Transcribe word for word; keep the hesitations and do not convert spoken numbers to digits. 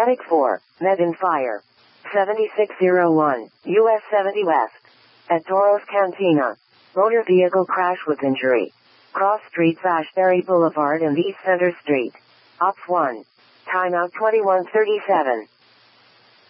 Medic four, Medan Fire. seventy-six oh one, U S seventy West. At Toros Cantina. Motor vehicle crash with injury. Cross Street Ashbury Boulevard and East Center Street. Ops one. Timeout twenty-one thirty-seven.